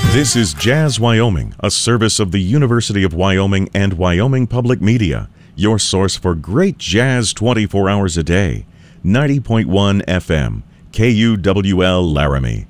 This is Jazz Wyoming, a service of the University of Wyoming and Wyoming Public Media, your source for great jazz 24 hours a day. 90.1 FM, KUWL Laramie.